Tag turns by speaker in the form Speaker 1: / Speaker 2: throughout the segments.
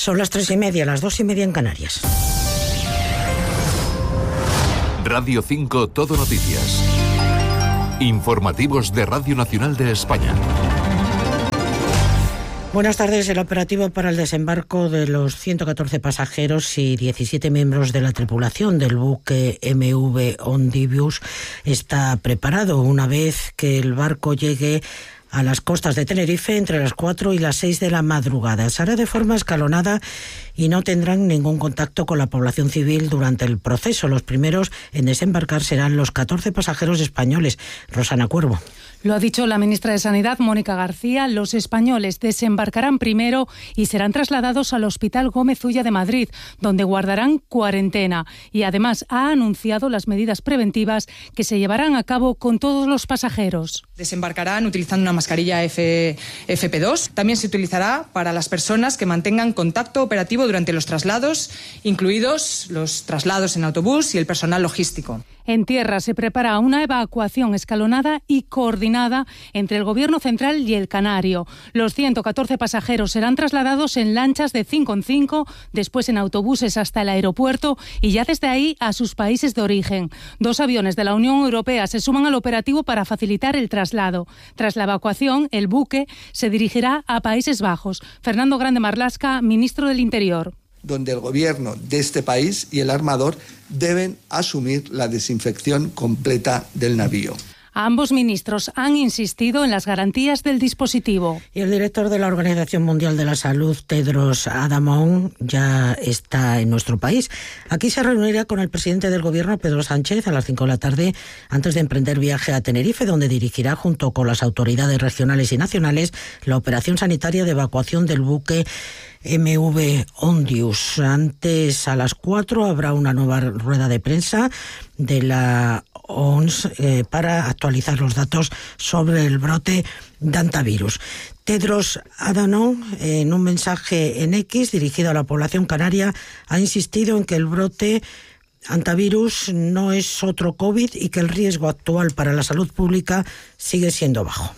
Speaker 1: Son las 3:30, las 2:30 en Canarias.
Speaker 2: Radio 5 Todo Noticias. Informativos de Radio Nacional de España.
Speaker 1: Buenas tardes. El operativo para el desembarco de los 114 pasajeros y 17 miembros de la tripulación del buque MV Ondivius está preparado una vez que el barco llegue a las costas de Tenerife entre las 4 y las 6 de la madrugada. Se hará de forma escalonada y no tendrán ningún contacto con la población civil durante el proceso. Los primeros en desembarcar serán los 14 pasajeros españoles. Rosana Cuervo.
Speaker 3: Lo ha dicho la ministra de Sanidad, Mónica García. Los españoles desembarcarán primero y serán trasladados al Hospital Gómez Ulla de Madrid, donde guardarán cuarentena. Y además ha anunciado las medidas preventivas que se llevarán a cabo con todos los pasajeros.
Speaker 4: Desembarcarán utilizando una mascarilla FP2. También se utilizará para las personas que mantengan contacto operativo durante los traslados, incluidos los traslados en autobús y el personal logístico.
Speaker 3: En tierra se prepara una evacuación escalonada y coordinada entre el Gobierno central y el Canario. Los 114 pasajeros serán trasladados en lanchas de 5 en 5, después en autobuses hasta el aeropuerto y ya desde ahí a sus países de origen. 2 aviones de la Unión Europea se suman al operativo para facilitar el traslado. Tras la evacuación, el buque se dirigirá a Países Bajos. Fernando Grande Marlaska, ministro del Interior.
Speaker 5: Donde el gobierno de este país y el armador deben asumir la desinfección completa del navío.
Speaker 3: Ambos ministros han insistido en las garantías del dispositivo.
Speaker 1: Y el director de la Organización Mundial de la Salud, Tedros Adhanom, ya está en nuestro país. Aquí se reunirá con el presidente del Gobierno, Pedro Sánchez, a las 5 de la tarde, antes de emprender viaje a Tenerife, donde dirigirá, junto con las autoridades regionales y nacionales, la operación sanitaria de evacuación del buque MV Ondivius. Antes, a las 4, habrá una nueva rueda de prensa de la OMS para actualizar los datos sobre el brote de hantavirus. Tedros Adhanom, en un mensaje en X dirigido a la población canaria, ha insistido en que el brote hantavirus no es otro COVID y que el riesgo actual para la salud pública sigue siendo bajo.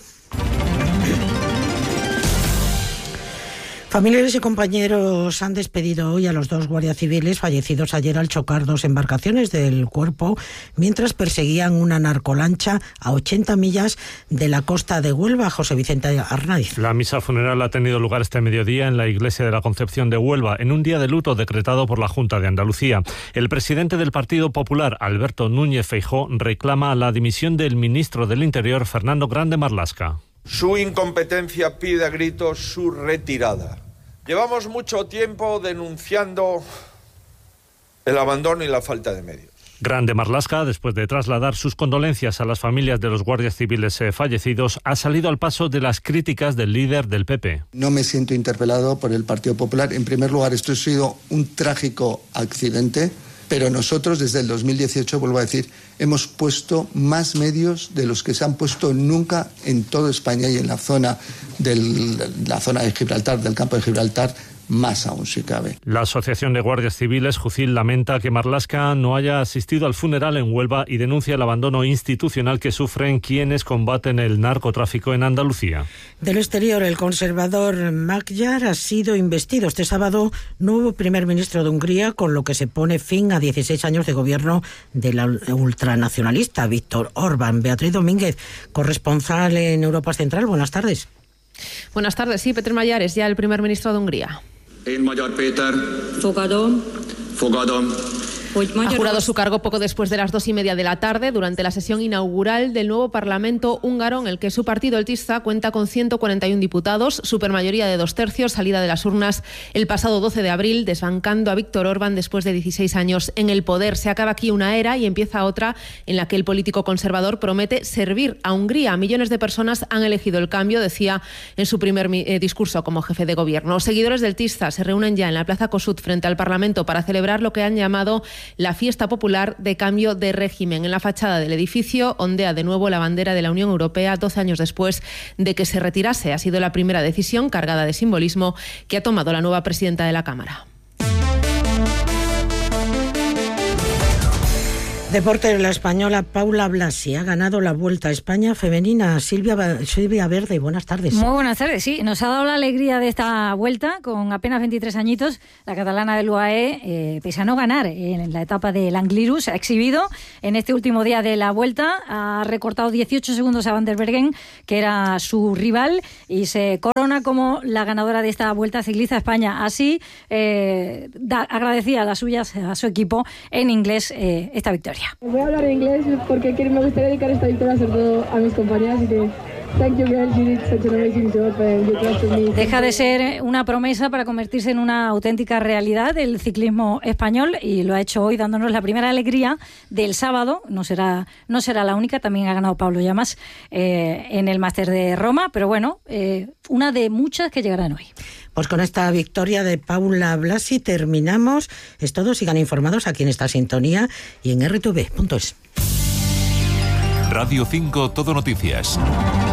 Speaker 1: Familiares y compañeros han despedido hoy a los 2 guardias civiles fallecidos ayer al chocar 2 embarcaciones del cuerpo mientras perseguían una narcolancha a 80 millas de la costa de Huelva. José Vicente Arnaiz.
Speaker 6: La misa funeral ha tenido lugar este mediodía en la iglesia de la Concepción de Huelva, en un día de luto decretado por la Junta de Andalucía. El presidente del Partido Popular, Alberto Núñez Feijóo, reclama la dimisión del ministro del Interior, Fernando Grande Marlaska.
Speaker 7: Su incompetencia pide a gritos su retirada. Llevamos mucho tiempo denunciando el abandono y la falta de medios.
Speaker 6: Grande Marlaska, después de trasladar sus condolencias a las familias de los guardias civiles fallecidos, ha salido al paso de las críticas del líder del PP.
Speaker 5: No me siento interpelado por el Partido Popular. En primer lugar, esto ha sido un trágico accidente, pero nosotros desde el 2018, vuelvo a decir, hemos puesto más medios de los que se han puesto nunca en toda España y en la zona de Gibraltar, del campo de Gibraltar, más aún si cabe.
Speaker 6: La Asociación de Guardias Civiles, Jucil, lamenta que Marlaska no haya asistido al funeral en Huelva y denuncia el abandono institucional que sufren quienes combaten el narcotráfico en Andalucía.
Speaker 1: Del exterior, el conservador Magyar ha sido investido este sábado nuevo primer ministro de Hungría, con lo que se pone fin a 16 años de gobierno del ultranacionalista Viktor Orbán. Beatriz Domínguez, corresponsal en Europa Central, buenas tardes.
Speaker 8: Buenas tardes, sí, Péter Magyar es ya el primer ministro de Hungría. Fogadom. Ha jurado su cargo poco después de las 2:30 de la tarde, durante la sesión inaugural del nuevo Parlamento húngaro, en el que su partido, el TISZA, cuenta con 141 diputados, supermayoría de 2/3, salida de las urnas el pasado 12 de abril, desbancando a Viktor Orbán después de 16 años en el poder. Se acaba aquí una era y empieza otra en la que el político conservador promete servir a Hungría. Millones de personas han elegido el cambio, decía en su primer discurso como jefe de gobierno. Los seguidores del TISZA se reúnen ya en la Plaza Kossuth frente al Parlamento para celebrar lo que han llamado la fiesta popular de cambio de régimen. En la fachada del edificio ondea de nuevo la bandera de la Unión Europea 12 años después de que se retirase. Ha sido la primera decisión cargada de simbolismo que ha tomado la nueva presidenta de la Cámara.
Speaker 1: Deporte, la española Paula Blasi ha ganado la Vuelta a España femenina. Silvia Verde, buenas tardes.
Speaker 9: Muy buenas tardes, sí. Nos ha dado la alegría de esta vuelta con apenas 23 añitos. La catalana del UAE, pese a no ganar en la etapa del Angliru, se ha exhibido en este último día de la Vuelta. Ha recortado 18 segundos a Van der Bergen, que era su rival, y se corona como la ganadora de esta Vuelta Ciclista a España. Así agradecía a su equipo en inglés esta victoria.
Speaker 10: Voy a hablar en inglés porque me gustaría dedicar esta victoria sobre todo a mis compañeras y que thank you girls, you did such an amazing job and you trusted me.
Speaker 9: Deja de ser una promesa para convertirse en una auténtica realidad del ciclismo español, y lo ha hecho hoy dándonos la primera alegría del sábado. No será la única, también ha ganado Pablo Llamas en el Máster de Roma, pero bueno, una de muchas que llegarán hoy.
Speaker 1: Pues con esta victoria de Paula Blasi terminamos. Es todo, sigan informados aquí en esta sintonía y en rtv.es.
Speaker 2: Radio 5 Todo Noticias.